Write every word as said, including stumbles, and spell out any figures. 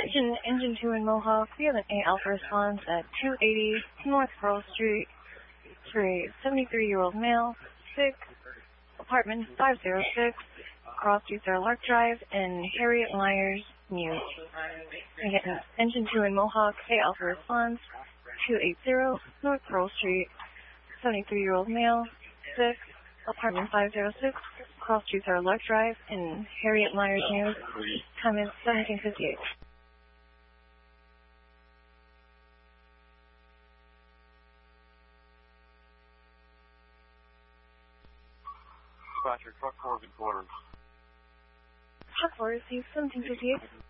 Attention, Engine two in Mohawk. We have an A Alpha response at two eighty North Pearl Street for a seventy-three-year-old male, sick, apartment five oh six, across East Lark Drive, in Harriet Myers, Muse. Again, Engine two in Mohawk. A Alpha response, two eighty North Pearl Street, seventy-three-year-old male, sick, apartment five oh six, across East Lark Drive, in Harriet Myers, Muse. Time is seventeen fifty-eight. Dispatcher, truck four is in quarters. Truck four received seventeen fifty-eight.